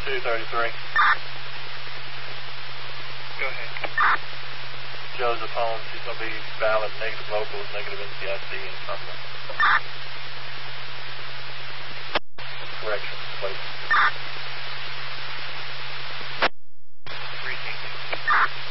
233. Go ahead. Joe's opponent, she's going to be valid, negative locals, negative NCI